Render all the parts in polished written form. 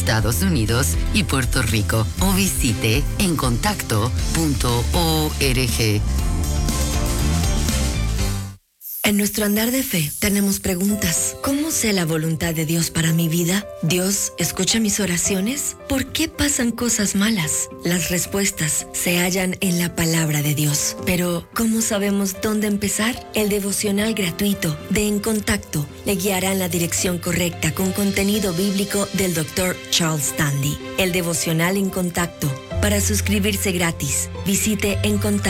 Estados Unidos y Puerto Rico o visite encontacto.org. En nuestro andar de fe tenemos preguntas. ¿Cómo sé la voluntad de Dios para mi vida? ¿Dios escucha mis oraciones? ¿Por qué pasan cosas malas? Las respuestas se hallan en la palabra de Dios. Pero, ¿cómo sabemos dónde empezar? El devocional gratuito de En Contacto le guiará en la dirección correcta con contenido bíblico del Dr. Charles Stanley. El devocional En Contacto. Para suscribirse gratis, visite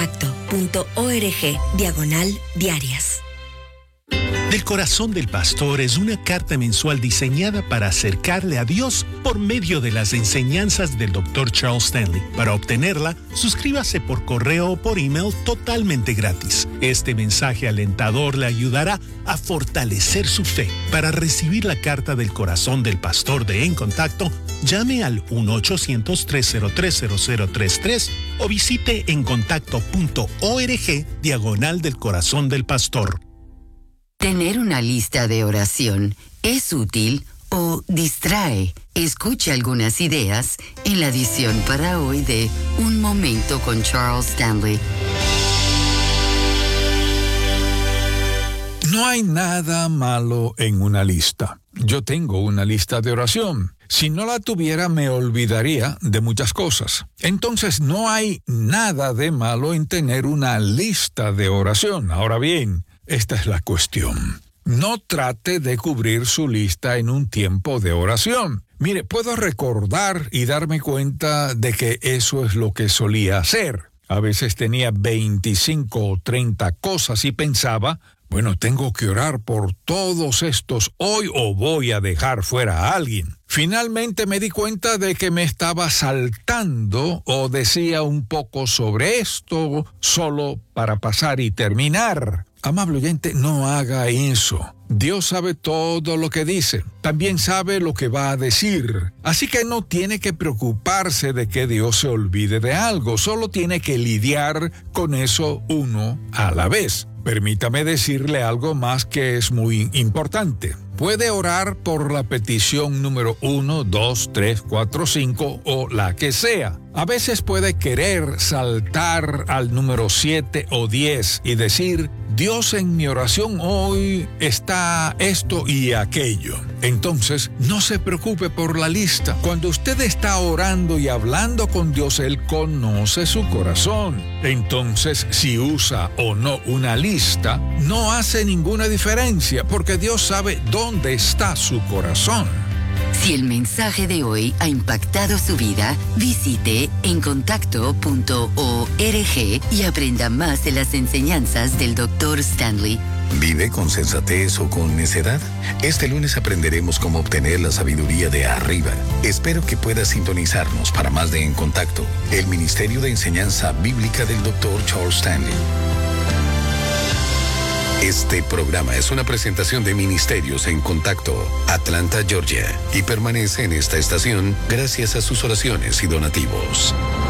encontacto.org/diarias. Del Corazón del Pastor es una carta mensual diseñada para acercarle a Dios por medio de las enseñanzas del Dr. Charles Stanley. Para obtenerla, suscríbase por correo o por email totalmente gratis. Este mensaje alentador le ayudará a fortalecer su fe. Para recibir la carta del Corazón del Pastor de En Contacto, llame al 1-800-303-0033 o visite encontacto.org/del Corazón del Pastor. Tener una lista de oración es útil o distrae. Escuche algunas ideas en la edición para hoy de Un Momento con Charles Stanley. No hay nada malo en una lista. Yo tengo una lista de oración. Si no la tuviera, me olvidaría de muchas cosas. Entonces, no hay nada de malo en tener una lista de oración. Ahora bien, esta es la cuestión. No trate de cubrir su lista en un tiempo de oración. Mire, puedo recordar y darme cuenta de que eso es lo que solía hacer. A veces tenía 25 o 30 cosas y pensaba, bueno, tengo que orar por todos estos hoy o voy a dejar fuera a alguien. Finalmente me di cuenta de que me estaba saltando o decía un poco sobre esto solo para pasar y terminar. Amable oyente, no haga eso. Dios sabe todo lo que dice. También sabe lo que va a decir. Así que no tiene que preocuparse de que Dios se olvide de algo. Solo tiene que lidiar con eso uno a la vez. Permítame decirle algo más que es muy importante. Puede orar por la petición número 1, 2, 3, 4, 5 o la que sea. A veces puede querer saltar al número 7 o 10 y decir, Dios, en mi oración hoy está esto y aquello. Entonces, no se preocupe por la lista. Cuando usted está orando y hablando con Dios, Él conoce su corazón. Entonces, si usa o no una lista, no hace ninguna diferencia, porque Dios sabe dónde está su corazón. Si el mensaje de hoy ha impactado su vida, visite encontacto.org y aprenda más de las enseñanzas del Dr. Stanley. ¿Vive con sensatez o con necedad? Este lunes aprenderemos cómo obtener la sabiduría de arriba. Espero que pueda sintonizarnos para más de En Contacto, el Ministerio de Enseñanza Bíblica del Dr. Charles Stanley. Este programa es una presentación de Ministerios En Contacto, Atlanta, Georgia, y permanece en esta estación gracias a sus oraciones y donativos.